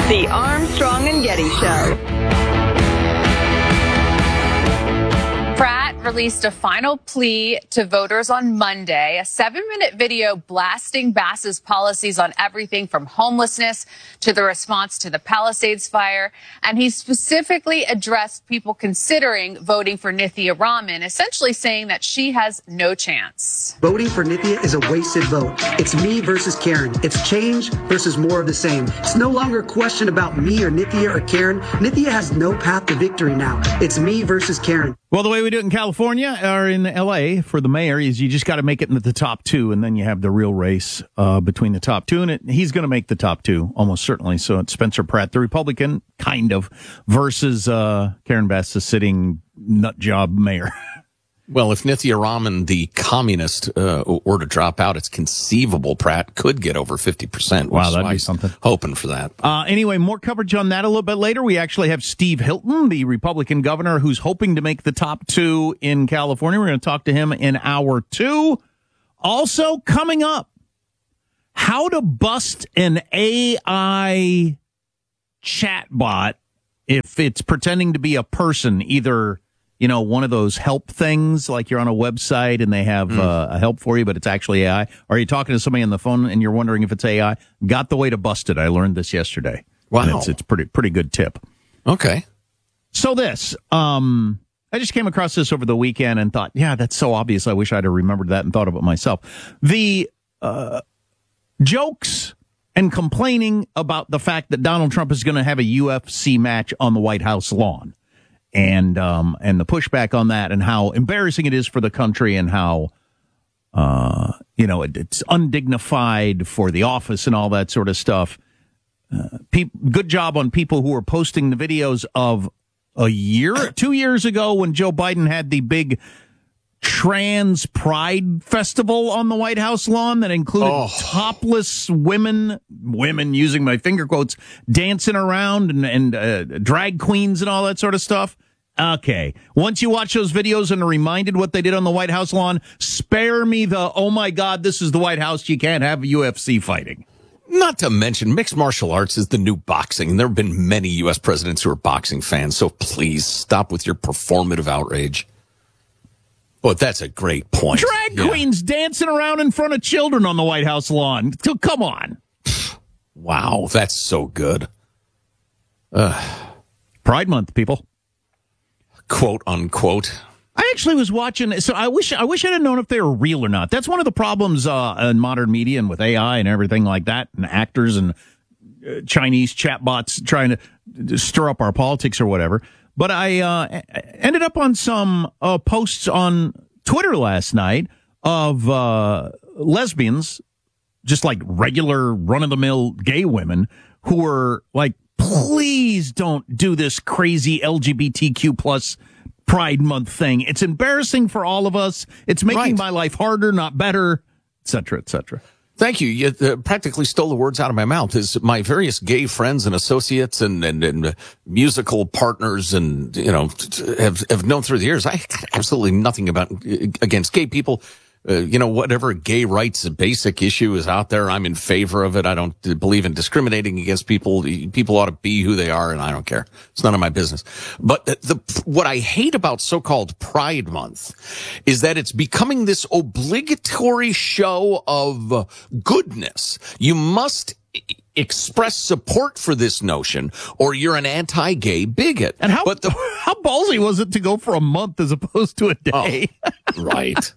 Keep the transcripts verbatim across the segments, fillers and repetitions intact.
The Armstrong and Getty Show. Pratt released a final plea to voters on Monday, a seven-minute video blasting Bass's policies on everything from homelessness to the response to the Palisades fire. And he specifically addressed people considering voting for Nithya Raman, essentially saying that she has no chance. Voting for Nithya is a wasted vote. It's me versus Karen. It's change versus more of the same. It's no longer a question about me or Nithya or Karen. Nithya has no path to victory now. It's me versus Karen. Well, the way we do it in California or in L A for the mayor is you just got to make it into the top two, and then you have the real race uh, between the top two. And it, he's going to make the top two, almost certainly. So it's Spencer Pratt, the Republican, kind of, versus uh, Karen Bass, the sitting nut job mayor. Well, if Nithya Raman, the communist, uh, were to drop out, it's conceivable Pratt could get over fifty percent. Wow, that'd be something. Hoping for that. Uh, anyway, more coverage on that a little bit later. We actually have Steve Hilton, the Republican governor, who's hoping to make the top two in California. We're going to talk to him in hour two. Also coming up, how to bust an A I chatbot if it's pretending to be a person, either... You know, one of those help things, like you're on a website and they have mm. uh, a help for you, but it's actually A I. Or are you talking to somebody on the phone and you're wondering if it's A I? Got the way to bust it. I learned this yesterday. Wow. And it's, it's pretty, pretty good tip. Okay. So this, um, I just came across this over the weekend and thought, yeah, that's so obvious. I wish I'd have remembered that and thought of it myself. The uh, jokes and complaining about the fact that Donald Trump is going to have a U F C match on the White House lawn. And um and the pushback on that and how embarrassing it is for the country and how uh you know it, it's undignified for the office and all that sort of stuff. Uh, pe- good job on people who were posting the videos of a year, two years ago when Joe Biden had the big trans pride festival on the White House lawn that included oh. topless women, women using my finger quotes, dancing around and, and uh, drag queens and all that sort of stuff. Okay. Once you watch those videos and are reminded what they did on the White House lawn, spare me the, oh my God, this is the White House. You can't have U F C fighting. Not to mention, mixed martial arts is the new boxing. And there have been many U S presidents who are boxing fans. So please stop with your performative outrage. Well, that's a great point. Drag yeah. queens dancing around in front of children on the White House lawn. Come on. Wow, that's so good. Uh, Pride Month, people. Quote unquote. I actually was watching, so I wish I wish I'd have known if they were real or not. That's one of the problems uh, in modern media and with A I and everything like that, and actors and uh, Chinese chatbots trying to stir up our politics or whatever. But I uh, ended up on some uh, posts on Twitter last night of uh, lesbians, just like regular run-of-the-mill gay women, who were like, please don't do this crazy L G B T Q plus Pride Month thing. It's embarrassing for all of us. It's making right. my life harder, not better, et cetera, et cetera. Thank you. You uh, practically stole the words out of my mouth. Is my various gay friends and associates and, and, and uh, musical partners and, you know, have, have known through the years. I got absolutely nothing about against gay people. Uh, you know, whatever gay rights basic issue is out there, I'm in favor of it. I don't believe in discriminating against people. People ought to be who they are, and I don't care. It's none of my business. But the, the what I hate about so-called Pride Month is that it's becoming this obligatory show of goodness. You must express support for this notion, or you're an anti-gay bigot. And how but the, how ballsy was it to go for a month as opposed to a day? Oh, right.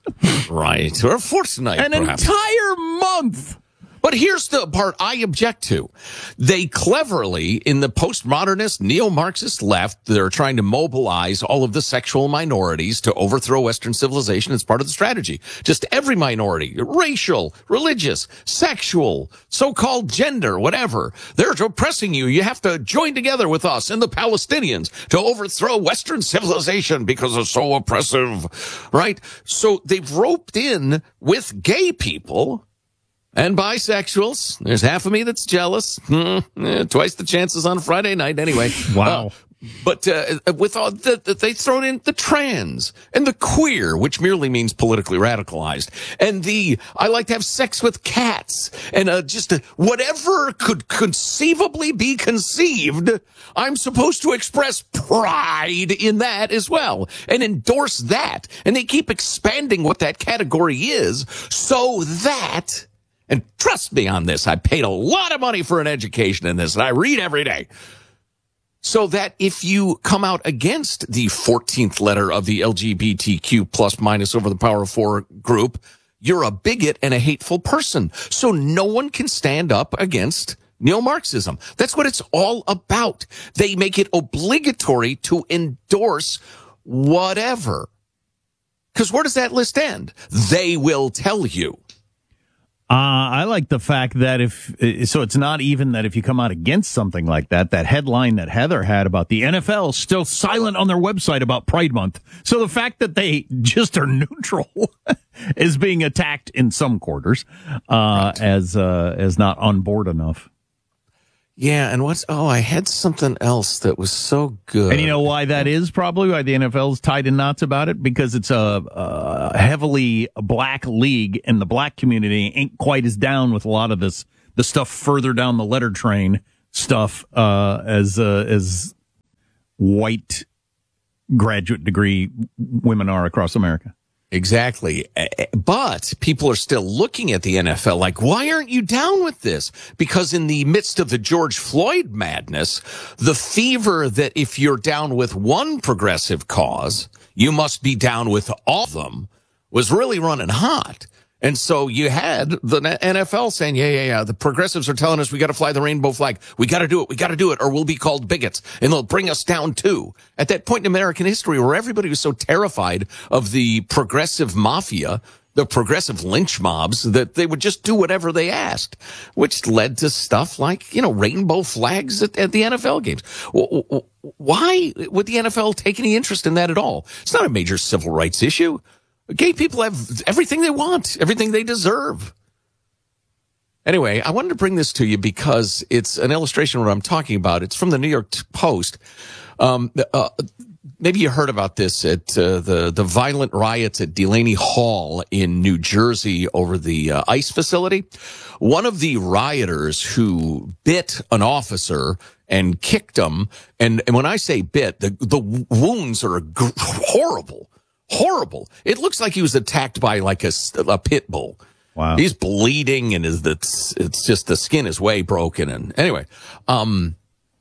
Right. Or a fortnight, An perhaps. entire month. But here's the part I object to. They cleverly, in the postmodernist, neo-Marxist left, they're trying to mobilize all of the sexual minorities to overthrow Western civilization as part of the strategy. Just every minority, racial, religious, sexual, so-called gender, whatever. They're oppressing you. You have to join together with us and the Palestinians to overthrow Western civilization because they're so oppressive, right? So they've roped in with gay people and bisexuals. There's half of me that's jealous. Hmm, eh, twice the chances on Friday night anyway. Wow. Uh, But uh, with all the, the, they thrown in the trans and the queer, which merely means politically radicalized, and the I like to have sex with cats, and uh, just uh, whatever could conceivably be conceived, I'm supposed to express pride in that as well and endorse that. And they keep expanding what that category is so that, and trust me on this, I paid a lot of money for an education in this, and I read every day. So that if you come out against the fourteenth letter of the L G B T Q plus minus over the power of four group, you're a bigot and a hateful person. So no one can stand up against neo-Marxism. That's what it's all about. They make it obligatory to endorse whatever. Because where does that list end? They will tell you. Uh, I like the fact that if, so it's not even that if you come out against something like that, that headline that Heather had about the N F L still silent on their website about Pride Month. So the fact that they just are neutral is being attacked in some quarters, uh, right. as, uh, as not on board enough. Yeah, and what's, oh, I had something else that was so good. And you know why that is, probably why the N F L's tied in knots about it? Because it's a, a heavily black league, and the black community ain't quite as down with a lot of this, the stuff further down the letter train stuff, uh, as, uh, as white graduate degree women are across America. Exactly. But people are still looking at the N F L like, why aren't you down with this? Because in the midst of the George Floyd madness, the fever that if you're down with one progressive cause, you must be down with all of them was really running hot. And so you had the N F L saying, yeah, yeah, yeah, the progressives are telling us we got to fly the rainbow flag. We got to do it. We got to do it or we'll be called bigots and they'll bring us down too. At that point in American history where everybody was so terrified of the progressive mafia, the progressive lynch mobs, that they would just do whatever they asked, which led to stuff like, you know, rainbow flags at, at the N F L games. Why would the N F L take any interest in that at all? It's not a major civil rights issue. Gay people have everything they want, everything they deserve. Anyway, I wanted to bring this to you because it's an illustration of what I'm talking about. It's from the New York Post. Um, uh, maybe you heard about this at uh, the, the violent riots at Delaney Hall in New Jersey over the uh, ICE facility. One of the rioters who bit an officer and kicked him, and, and when I say bit, the, the wounds are g- horrible. Horrible. It looks like he was attacked by like a, a pit bull. Wow. He's bleeding and is it's, it's just the skin is way broken. And anyway, um,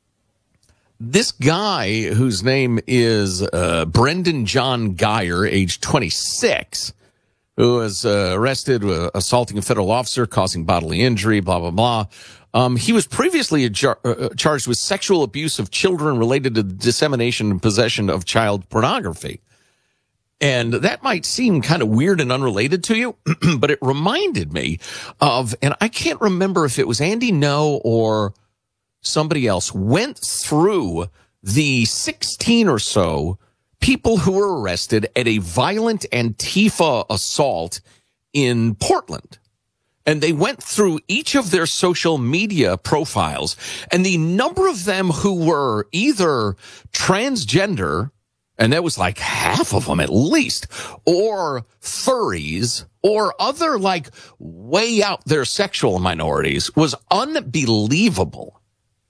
this guy whose name is, uh, Brendan John Geyer, age twenty-six, who was uh, arrested with assaulting a federal officer, causing bodily injury, blah, blah, blah. Um, he was previously adjar- uh, charged with sexual abuse of children related to the dissemination and possession of child pornography. And that might seem kind of weird and unrelated to you, but it reminded me of, and I can't remember if it was Andy No or somebody else, went through the sixteen or so people who were arrested at a violent Antifa assault in Portland. And they went through each of their social media profiles, and the number of them who were either transgender, and that was like half of them at least, or furries, or other like way out there sexual minorities, was unbelievable.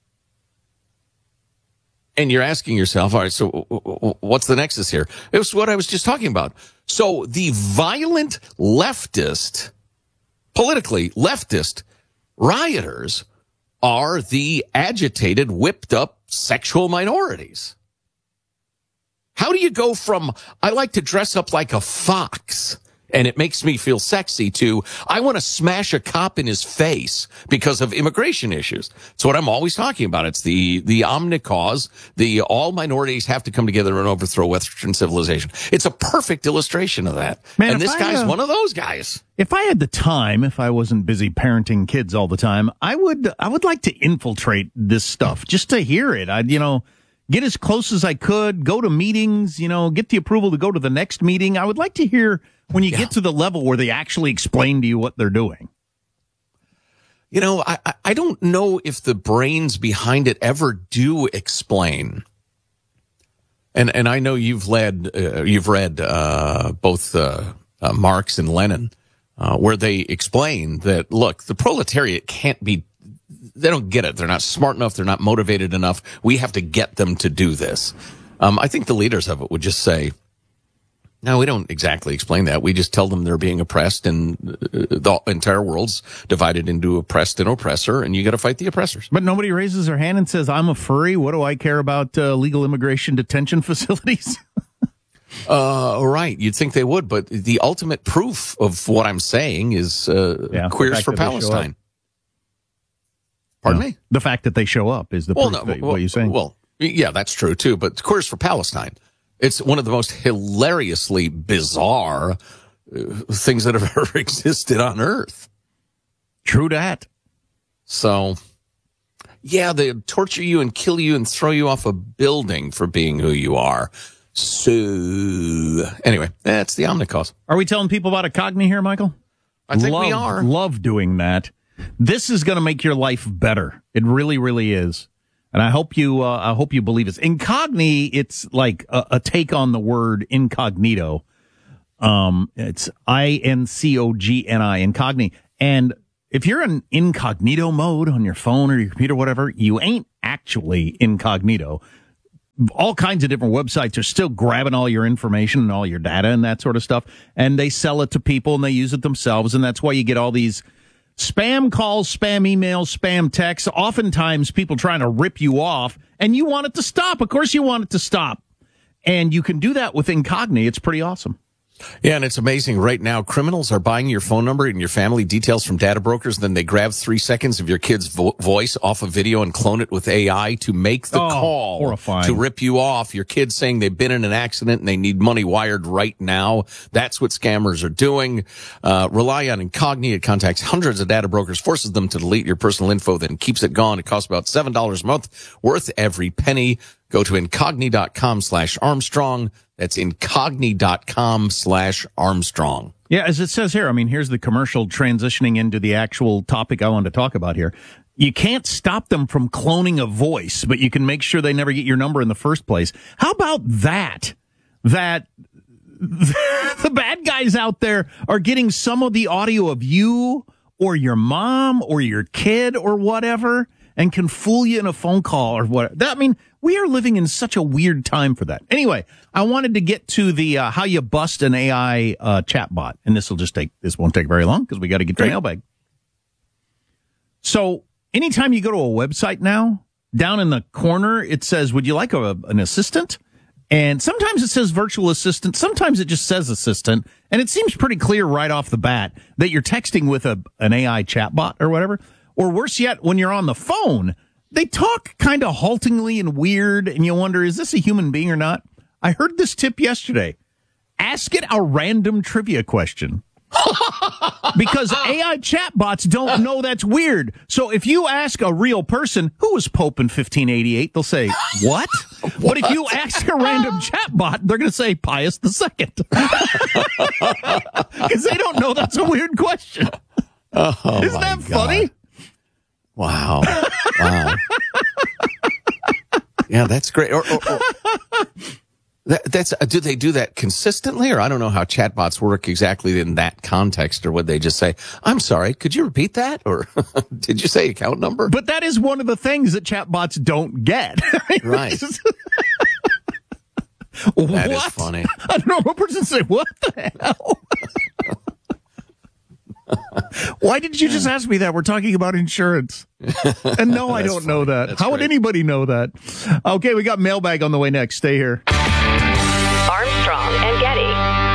And you're asking yourself, all right, so what's the nexus here? It was what I was just talking about. So the violent leftist, politically leftist rioters are the agitated, whipped up sexual minorities. How do you go from, I like to dress up like a fox and it makes me feel sexy, to, I want to smash a cop in his face because of immigration issues? It's what I'm always talking about. It's the, the omnicause, the all minorities have to come together and overthrow Western civilization. It's a perfect illustration of that. Man, and this I, guy's uh, one of those guys. If I had the time, if I wasn't busy parenting kids all the time, I would, I would like to infiltrate this stuff just to hear it. I'd, you know, get as close as I could, go to meetings, you know, get the approval to go to the next meeting. I would like to hear when you yeah. get to the level where they actually explain to you what they're doing. You know, I, I don't know if the brains behind it ever do explain. And and I know you've led, uh, you've read uh, both uh, uh, Marx and Lenin, uh, where they explain that, look, the proletariat can't be, they don't get it. They're not smart enough. They're not motivated enough. We have to get them to do this. Um, I think the leaders of it would just say, no, we don't exactly explain that. We just tell them they're being oppressed, and the entire world's divided into oppressed and oppressor, and you got to fight the oppressors. But nobody raises their hand and says, I'm a furry. What do I care about uh, legal immigration detention facilities? uh, right. You'd think they would, but the ultimate proof of what I'm saying is uh, yeah, Queers for Palestine. Pardon no, me? The fact that they show up is the well, proof no, that, well, what you're saying. Well, yeah, that's true, too, but Queers for Palestine. It's one of the most hilariously bizarre uh, things that have ever existed on Earth. True that. So, yeah, they torture you and kill you and throw you off a building for being who you are. So, anyway, that's the Omnicause. Are we telling people about Incogni here, Michael? I think love, we are. Love doing that. This is going to make your life better. It really, really is. And I hope you, uh, I hope you believe this. Incogni, it's like a, a take on the word incognito. Um, it's I N C O G N I, incogni. And if you're in incognito mode on your phone or your computer, whatever, you ain't actually incognito. All kinds of different websites are still grabbing all your information and all your data and that sort of stuff. And they sell it to people and they use it themselves. And that's why you get all these spam calls, spam emails, spam texts, oftentimes people trying to rip you off, and you want it to stop. Of course you want it to stop. And you can do that with Incogni. It's pretty awesome. Yeah, and it's amazing. Right now, criminals are buying your phone number and your family details from data brokers. Then they grab three seconds of your kid's vo- voice off a video and clone it with A I to make the oh, call horrifying. To rip you off. Your kid's saying they've been in an accident and they need money wired right now. That's what scammers are doing. Uh, rely on Incogni. It contacts hundreds of data brokers, forces them to delete your personal info, then keeps it gone. It costs about seven dollars a month, worth every penny. Go to incogni.com slash Armstrong. That's incogni.com slash Armstrong. Yeah, as it says here, I mean, here's the commercial transitioning into the actual topic I wanted to talk about here. You can't stop them from cloning a voice, but you can make sure they never get your number in the first place. How about that? That the bad guys out there are getting some of the audio of you or your mom or your kid or whatever and can fool you in a phone call or what. That, I mean, we are living in such a weird time for that. Anyway, I wanted to get to the uh, how you bust an A I uh, chatbot, and this will just take this won't take very long because we got to get to mailbag. So, anytime you go to a website now, down in the corner it says, "Would you like a, an assistant?" And sometimes it says virtual assistant, sometimes it just says assistant, and it seems pretty clear right off the bat that you're texting with a an A I chatbot or whatever. Or worse yet, when you're on the phone, they talk kind of haltingly and weird, and you wonder, is this a human being or not? I heard this tip yesterday. Ask it a random trivia question. Because A I chatbots don't know that's weird. So if you ask a real person, who was Pope in fifteen eighty-eight, they'll say, what? what? But if you ask a random chatbot, they're going to say Pius the Second. Because they don't know that's a weird question. Oh, Isn't that God. funny? Wow. Wow. Yeah, that's great. Or, or, or, that, that's, uh, do they do that consistently? Or I don't know how chatbots work exactly in that context, or would they just say, I'm sorry, could you repeat that? Or did you say account number? But that is one of the things that chatbots don't get. Right. That what? is funny. A normal person say, what the hell? Why did you just ask me that? We're talking about insurance. And no, I don't funny. know that. That's How would great. anybody know that? Okay, we got mailbag on the way next. Stay here. Armstrong and Getty.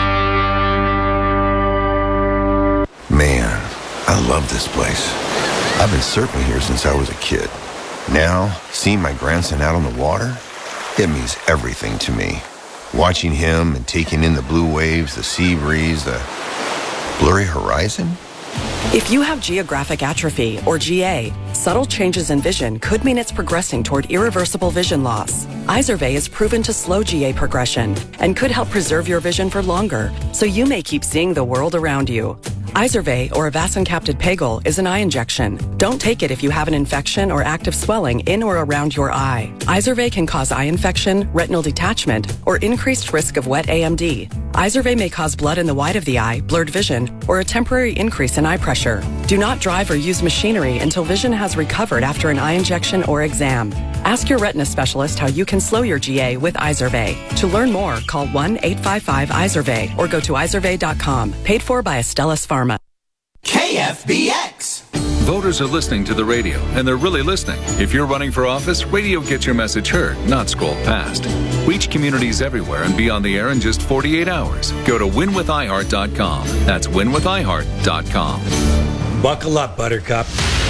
Man, I love this place. I've been surfing here since I was a kid. Now, seeing my grandson out on the water, it means everything to me. Watching him and taking in the blue waves, the sea breeze, the blurry horizon. If you have geographic atrophy, or G A, subtle changes in vision could mean it's progressing toward irreversible vision loss. Izervay is proven to slow G A progression and could help preserve your vision for longer, so you may keep seeing the world around you. Izervay, or avacincaptad pegol, is an eye injection. Don't take it if you have an infection or active swelling in or around your eye. Izervay can cause eye infection, retinal detachment, or increased risk of wet A M D. Izervay may cause blood in the white of the eye, blurred vision, or a temporary increase in eye pressure. Do not drive or use machinery until vision has recovered after an eye injection or exam. Ask your retina specialist how you can slow your G A with Izervay. To learn more, call one eight five five Izervay or go to izervay dot com. Paid for by Astellas Pharma. K F B X. Voters are listening to the radio, and they're really listening. If you're running for office, radio gets your message heard, not scrolled past. Reach communities everywhere and be on the air in just forty-eight hours. Go to win with i heart dot com. That's win with i heart dot com. Buckle up, Buttercup.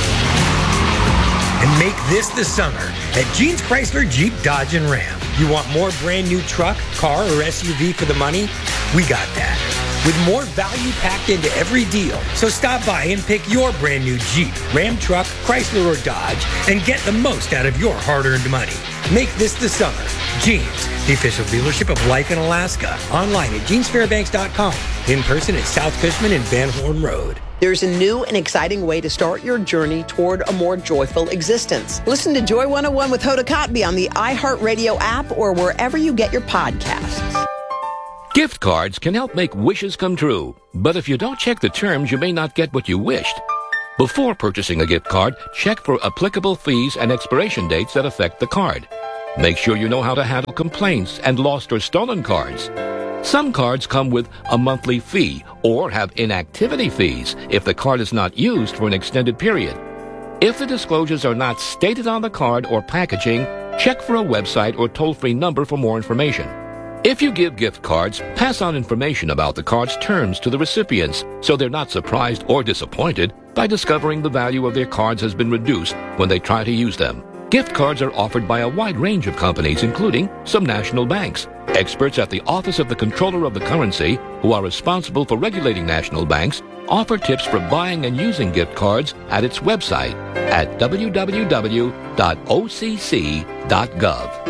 And make this the summer at Jeans Chrysler Jeep Dodge and Ram. You want more brand new truck, car, or S U V for the money? We got that. With more value packed into every deal. So stop by and pick your brand new Jeep, Ram truck, Chrysler, or Dodge and get the most out of your hard-earned money. Make this the summer. Jeans, the official dealership of Life in Alaska. Online at jeans fairbanks dot com. In person at South Fishman and Van Horn Road. There's a new and exciting way to start your journey toward a more joyful existence. Listen to Joy one oh one with Hoda Kotb on the iHeartRadio app or wherever you get your podcasts. Gift cards can help make wishes come true, but if you don't check the terms, you may not get what you wished. Before purchasing a gift card, check for applicable fees and expiration dates that affect the card. Make sure you know how to handle complaints and lost or stolen cards. Some cards come with a monthly fee or have inactivity fees if the card is not used for an extended period. If the disclosures are not stated on the card or packaging, check for a website or toll-free number for more information. If you give gift cards, pass on information about the card's terms to the recipients so they're not surprised or disappointed by discovering the value of their cards has been reduced when they try to use them. Gift cards are offered by a wide range of companies, including some national banks. Experts at the Office of the Comptroller of the Currency, who are responsible for regulating national banks, offer tips for buying and using gift cards at its website at w w w dot o c c dot gov.